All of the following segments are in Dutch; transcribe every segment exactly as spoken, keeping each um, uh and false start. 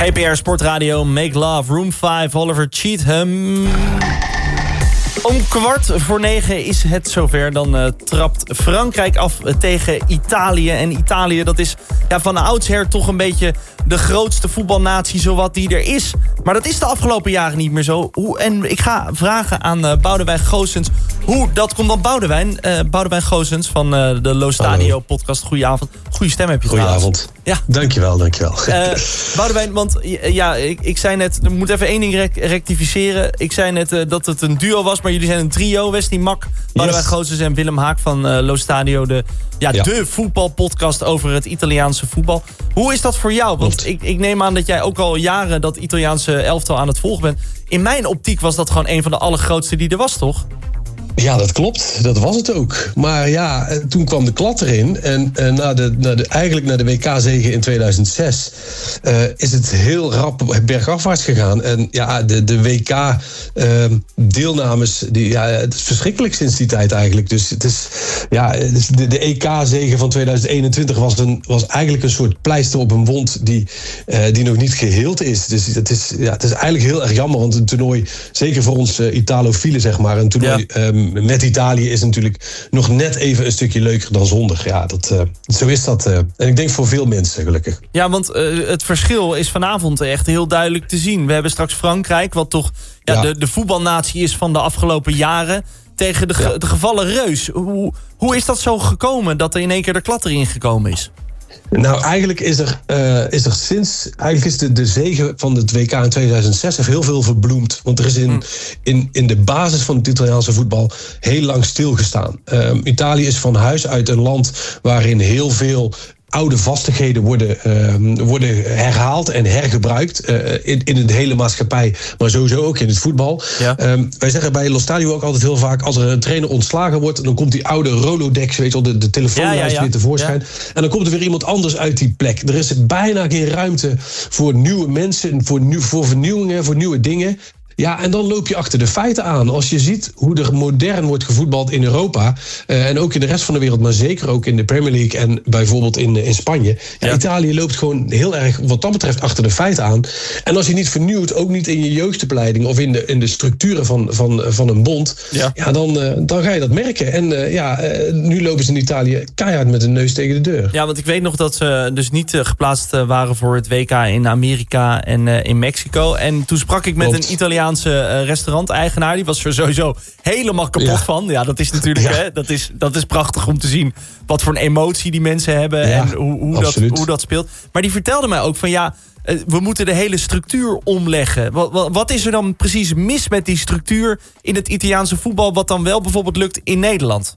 G P R Sportradio, Make Love, Room vijf, Oliver Cheatham. Om kwart voor negen is het zover. Dan uh, trapt Frankrijk af tegen Italië. En Italië, dat is ja, van oudsher toch een beetje de grootste voetbalnatie zowat die er is. Maar dat is de afgelopen jaren niet meer zo. Hoe, en ik ga vragen aan uh, Boudewijn Goossens hoe dat komt. Want Boudewijn, uh, Boudewijn Goossens van uh, de Lo Stadio podcast. Goedenavond. Goeie stem heb je trouwens. Goedenavond. Ja. Dankjewel, dankjewel. Uh, Boudewijn, want ja, ik, ik zei net, ik moet even één ding rec- rectificeren. Ik zei net uh, dat het een duo was, maar jullie zijn een trio. Wesley Mak, Boudewijn yes. Goossens en Willem Haak van uh, Lo Stadio. De, ja, ja. de voetbalpodcast over het Italiaanse voetbal. Hoe is dat voor jou? Want ik, ik neem aan dat jij ook al jaren dat Italiaanse elftal aan het volgen bent. In mijn optiek was dat gewoon een van de allergrootste die er was, toch? Ja, dat klopt. Dat was het ook. Maar ja, toen kwam de klad erin. En, en na de, na de, eigenlijk na de W K-zege in tweeduizend zes uh, is het heel rap bergafwaarts gegaan. En ja, de, de W K-deelnames, uh, ja, het is verschrikkelijk sinds die tijd eigenlijk. Dus het is, ja, de, de E K-zege van tweeduizend eenentwintig was, een, was eigenlijk een soort pleister op een wond die, uh, die nog niet geheeld is. Dus het is, ja, het is eigenlijk heel erg jammer, want een toernooi, zeker voor ons uh, Italofielen, zeg maar, een toernooi ja. um, met Italië is natuurlijk nog net even een stukje leuker dan zonder. Ja, dat, uh, zo is dat. Uh, en ik denk voor veel mensen, gelukkig. Ja, want uh, het verschil is vanavond echt heel duidelijk te zien. We hebben straks Frankrijk, wat toch ja, ja. De, de voetbalnatie is van de afgelopen jaren, tegen de, ja. de gevallen reus. Hoe, hoe is dat zo gekomen, dat er in één keer de klad erin gekomen is? Nou, eigenlijk is er, uh, is er sinds... Eigenlijk is de, de zege van het W K in tweeduizend zes heeft heel veel verbloemd. Want er is in, mm. in, in de basis van het Italiaanse voetbal heel lang stilgestaan. Uh, Italië is van huis uit een land waarin heel veel oude vastigheden worden, uh, worden herhaald en hergebruikt uh, in, in de hele maatschappij, maar sowieso ook in het voetbal. Ja. Um, wij zeggen bij Lo Stadio ook altijd heel vaak, als er een trainer ontslagen wordt, dan komt die oude Rolodex, weet je wel, de, de telefoonlijst ja, ja, ja. weer tevoorschijn. Ja. En dan komt er weer iemand anders uit die plek. Er is bijna geen ruimte voor nieuwe mensen, voor, nieuw, voor vernieuwingen, voor nieuwe dingen. Ja, en dan loop je achter de feiten aan. Als je ziet hoe er modern wordt gevoetbald in Europa, Uh, en ook in de rest van de wereld, maar zeker ook in de Premier League en bijvoorbeeld in, in Spanje. Ja, ja. Italië loopt gewoon heel erg wat dat betreft achter de feiten aan. En als je niet vernieuwt, ook niet in je jeugdopleiding of in de, in de structuren van, van, van een bond, ja. Ja, dan, uh, dan ga je dat merken. En uh, ja, uh, nu lopen ze in Italië keihard met een neus tegen de deur. Ja, want ik weet nog dat ze dus niet uh, geplaatst waren voor het W K in Amerika en uh, in Mexico. En toen sprak ik met Klopt. een Italiaanse Uh, restauranteigenaar. Die was er sowieso helemaal kapot ja. van. Ja, dat is natuurlijk, ja. hè, dat is, dat is prachtig om te zien wat voor een emotie die mensen hebben ja, en hoe, hoe, dat, hoe dat speelt. Maar die vertelde mij ook van ja, uh, we moeten de hele structuur omleggen. Wat, wat, wat is er dan precies mis met die structuur in het Italiaanse voetbal, wat dan wel bijvoorbeeld lukt in Nederland?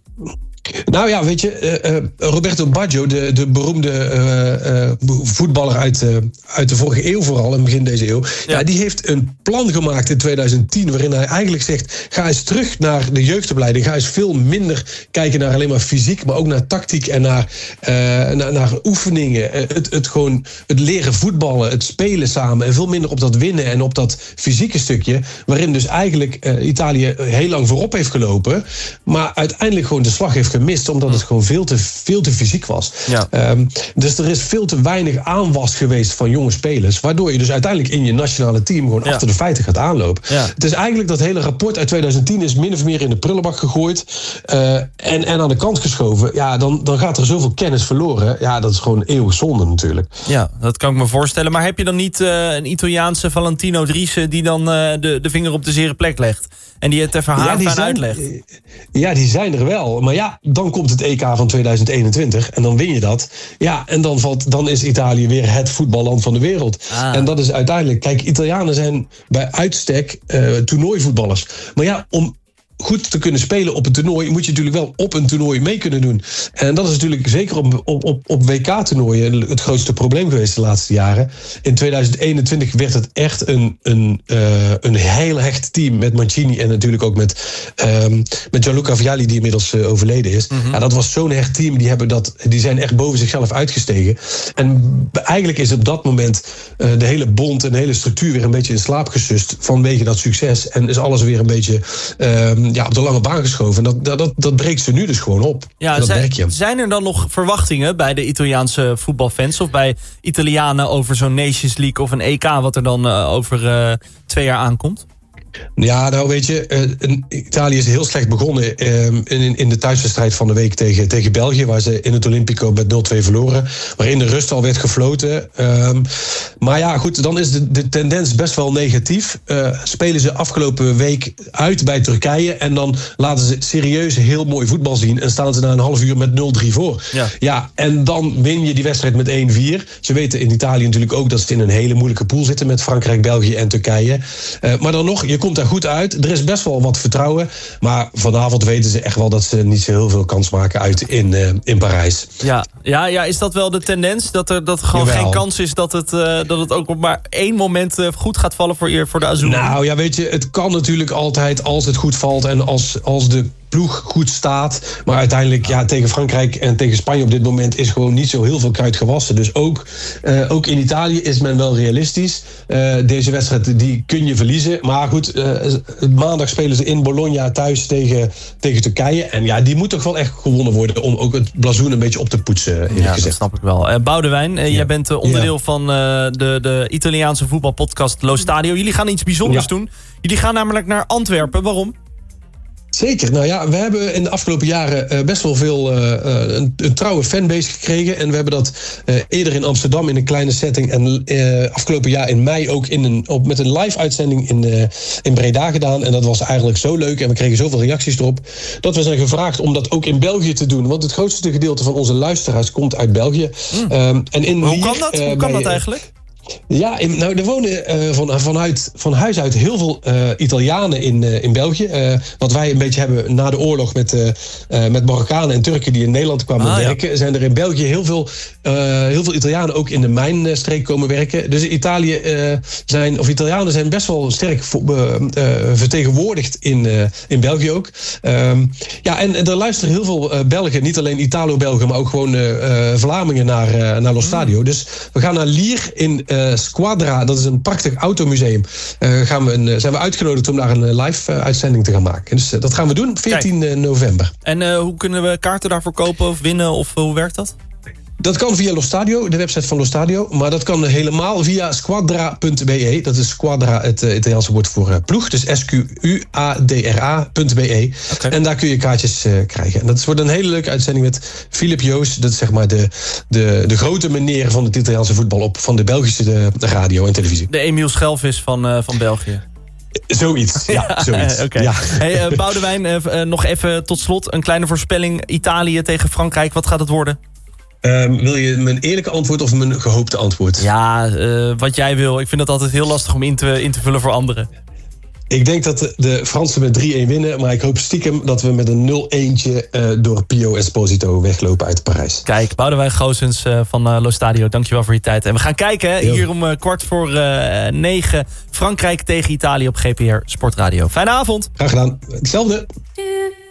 Nou ja, weet je, uh, uh, Roberto Baggio, de, de beroemde uh, uh, voetballer uit, uh, uit de vorige eeuw vooral, in het begin deze eeuw, ja. Ja, die heeft een plan gemaakt in tweeduizend tien... waarin hij eigenlijk zegt, ga eens terug naar de jeugdopleiding, ga eens veel minder kijken naar alleen maar fysiek, maar ook naar tactiek en naar, uh, naar, naar oefeningen, het, het, gewoon, het leren voetballen, het spelen samen en veel minder op dat winnen en op dat fysieke stukje, waarin dus eigenlijk uh, Italië heel lang voorop heeft gelopen, maar uiteindelijk gewoon de slag heeft gemist, omdat het gewoon veel te, veel te fysiek was. Ja. Um, dus er is veel te weinig aanwas geweest van jonge spelers, waardoor je dus uiteindelijk in je nationale team gewoon ja. achter de feiten gaat aanlopen. Ja. Het is eigenlijk dat hele rapport uit tweeduizend tien is min of meer in de prullenbak gegooid uh, en, en aan de kant geschoven. Ja, dan, dan gaat er zoveel kennis verloren. Ja, dat is gewoon eeuwig zonde natuurlijk. Ja, dat kan ik me voorstellen. Maar heb je dan niet uh, een Italiaanse Valentino Driessen die dan uh, de, de vinger op de zere plek legt? En die het even haar ja, aan uitlegt? Ja, die zijn er wel. Maar ja, dan komt het E K van tweeduizend eenentwintig en dan win je dat. Ja, en dan, valt, dan is Italië weer het voetballand van de wereld. Ah. En dat is uiteindelijk... Kijk, Italianen zijn bij uitstek uh, toernooivoetballers. Maar ja, om goed te kunnen spelen op een toernooi moet je natuurlijk wel op een toernooi mee kunnen doen. En dat is natuurlijk zeker op, op, op, op W K-toernooien het grootste probleem geweest de laatste jaren. In tweeduizend eenentwintig werd het echt een, een, uh, een heel hecht team met Mancini en natuurlijk ook met, um, met Gianluca Vialli, die inmiddels uh, overleden is. Mm-hmm. Ja, dat was zo'n hecht team. Die, hebben dat, die zijn echt boven zichzelf uitgestegen. En eigenlijk is op dat moment uh, de hele bond en de hele structuur weer een beetje in slaap gesust vanwege dat succes. En is alles weer een beetje... Um, uh, ja, op de lange baan geschoven. En dat, dat, dat breekt ze nu dus gewoon op. Ja, dat zijn, merk je. Zijn er dan nog verwachtingen bij de Italiaanse voetbalfans of bij Italianen over zo'n Nations League of een E K wat er dan uh, over uh, twee jaar aankomt? Ja, nou weet je, uh, Italië is heel slecht begonnen uh, in, in de thuiswedstrijd van de week tegen, tegen België, waar ze in het Olympico met nul twee verloren, waarin de rust al werd gefloten. Um, maar ja, goed, dan is de, de tendens best wel negatief. Uh, spelen ze afgelopen week uit bij Turkije en dan laten ze serieus heel mooi voetbal zien en staan ze na een half uur met nul drie voor. Ja. ja, en dan win je die wedstrijd met één vier. Ze weten in Italië natuurlijk ook dat ze in een hele moeilijke pool zitten met Frankrijk, België en Turkije. Uh, maar dan nog, je komt daar goed uit. Er is best wel wat vertrouwen. Maar vanavond weten ze echt wel dat ze niet zo heel veel kans maken uit in, uh, in Parijs. Ja, ja, ja, is dat wel de tendens? Dat er, dat er gewoon Jawel. geen kans is dat het, uh, dat het ook op maar één moment uh, goed gaat vallen voor, voor de Azzurri? Nou ja, weet je, het kan natuurlijk altijd als het goed valt en als, als de ploeg goed staat. Maar uiteindelijk, ja, tegen Frankrijk en tegen Spanje op dit moment is gewoon niet zo heel veel kruid gewassen. Dus ook, uh, ook in Italië is men wel realistisch. Uh, deze wedstrijd, die kun je verliezen. Maar goed, uh, maandag spelen ze in Bologna thuis tegen, tegen Turkije. En ja, die moet toch wel echt gewonnen worden om ook het blazoen een beetje op te poetsen. Ja, gezegd. Dat snap ik wel. Uh, Boudewijn, uh, ja. jij bent uh, onderdeel ja. van uh, de, de Italiaanse voetbalpodcast Lo Stadio. Jullie gaan iets bijzonders ja. doen. Jullie gaan namelijk naar Antwerpen. Waarom? Zeker. Nou ja, we hebben in de afgelopen jaren uh, best wel veel uh, een, een trouwe fanbase gekregen. En we hebben dat uh, eerder in Amsterdam in een kleine setting. En uh, afgelopen jaar in mei ook in een, op, met een live uitzending in, uh, in Breda gedaan. En dat was eigenlijk zo leuk. En we kregen zoveel reacties erop. Dat we zijn gevraagd om dat ook in België te doen. Want het grootste gedeelte van onze luisteraars komt uit België. Mm. Um, en in Hoe Lier, kan dat? Uh, Hoe kan bij, dat eigenlijk? Ja, in, nou, er wonen uh, van, vanuit, van huis uit heel veel uh, Italianen in, uh, in België. Uh, wat wij een beetje hebben na de oorlog met, uh, uh, met Marokkanen en Turken die in Nederland kwamen ah, werken. Ja. Zijn er in België heel veel, uh, heel veel Italianen ook in de mijnstreek komen werken. Dus Italië uh, zijn, of Italianen zijn best wel sterk uh, uh, vertegenwoordigd in, uh, in België ook. Um, ja, en, en er luisteren heel veel uh, Belgen, niet alleen Italo-Belgen, maar ook gewoon uh, uh, Vlamingen naar, uh, naar Lo Stadio. Mm. Dus we gaan naar Lier in Uh, Squadra, dat is een prachtig automuseum. Uh, gaan we een, zijn we uitgenodigd om daar een uh, live uh, uitzending te gaan maken. Dus uh, dat gaan we doen, veertien november. En uh, hoe kunnen we kaarten daarvoor kopen of winnen? Of uh, hoe werkt dat? Dat kan via Lo Stadio, de website van Lo Stadio. Maar dat kan helemaal via squadra punt b e. Dat is Squadra, het uh, Italiaanse woord voor uh, ploeg. Dus S Q U A D R A punt b e. Okay. En daar kun je kaartjes uh, krijgen. En dat wordt een hele leuke uitzending met Philip Joos. Dat is zeg maar de, de, de grote meneer van het Italiaanse voetbal op van de Belgische de, de radio en televisie. De Emiel Schelvis van, uh, van België. Zoiets, ja, zoiets. Okay. Ja. Hey, uh, Boudewijn, uh, uh, nog even tot slot een kleine voorspelling. Italië tegen Frankrijk, wat gaat het worden? Um, wil je mijn eerlijke antwoord of mijn gehoopte antwoord? Ja, uh, wat jij wil. Ik vind dat altijd heel lastig om in te, in te vullen voor anderen. Ik denk dat de Fransen met drie-een winnen. Maar ik hoop stiekem dat we met een nul-eentje uh, door Pio Esposito weglopen uit Parijs. Kijk, Boudewijn Goossens uh, van uh, Lo Stadio, dankjewel voor je tijd. En we gaan kijken hè, hier om uh, kwart voor uh, negen. Frankrijk tegen Italië op G P R Sportradio. Fijne avond. Graag gedaan. Hetzelfde.